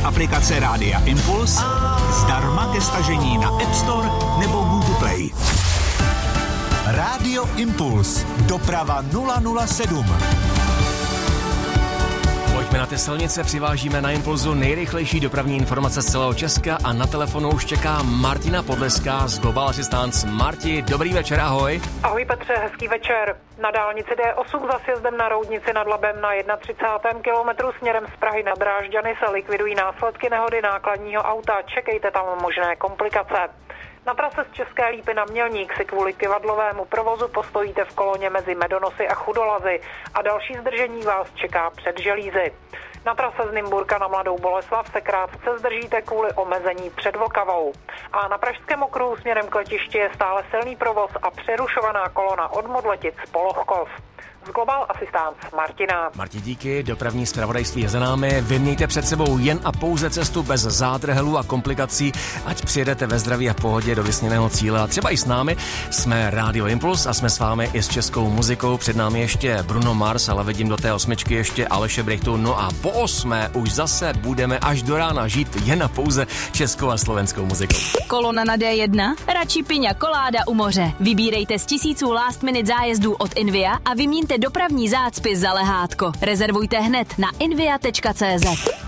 aplikace Rádia Impuls zdarma ke stažení na App Store nebo Google Play. Rádio Impuls. Doprava 007. Pojďme na ty silnice, přivážíme na Impulzu nejrychlejší dopravní informace z celého Česka a na telefonu už čeká Martina Podleská z Global Assistance. Marti, dobrý večer, ahoj. Ahoj Petře, hezký večer. Na dálnici D8 za sjezdem na Roudnici nad Labem na 31. kilometru směrem z Prahy na Drážďany se likvidují následky nehody nákladního auta. Čekejte tam možné komplikace. Na trase z České Lípy na Mělník si kvůli kyvadlovému provozu postojíte v koloně mezi Medonosy a Chudolazy a další zdržení vás čeká před Želízy. Na trase z Nymburka na Mladou Boleslav se krátce zdržíte kvůli omezení před Vltavou. A na Pražském okruhu směrem k letišti je stále silný provoz a přerušovaná kolona od Modletic po Lochkov. Z Global Assistance Martina. Marti, díky, dopravní zpravodajství je za námi. Vy mějte před sebou jen a pouze cestu bez zádrhelů a komplikací, ať přijedete ve zdraví a v pohodě do vysněného cíle. A třeba i s námi jsme Rádio Impuls a jsme s vámi i s českou muzikou. Před námi ještě Bruno Mars, ale vidím do té 8 ještě Aleše Brychtu. No a po 8 už zase budeme až do rána žít jen a pouze českou a slovenskou muzikou. Kolona na D1? Radši piňa koláda u moře. Vybírejte z tisíců last minute zájezdů od Invia a vyměňte dopravní zácpy za lehátko. Rezervujte hned na invia.cz.